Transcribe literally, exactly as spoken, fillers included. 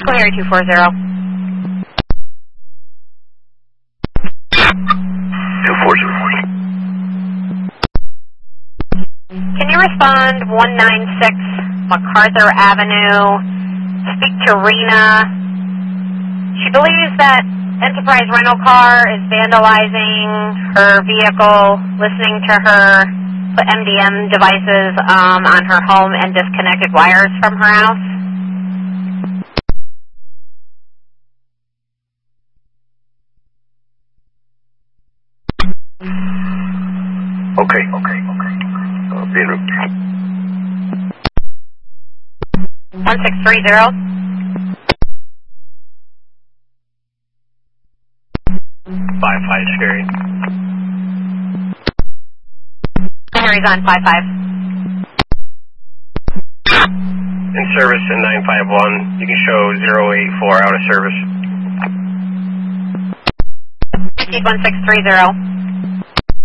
Clear two four zero. two four zero. Can you respond one nine six MacArthur Avenue? Speak to Rena. She believes that Enterprise rental car is vandalizing her vehicle, listening to her put M D M devices um, on her home and disconnected wires from her house. Okay, okay, okay. Uh, be in one six three zero. five five, Sherry. Henry's on five five. In service in nine five one. You can show zero eight four out of service. Repeat one six three zero.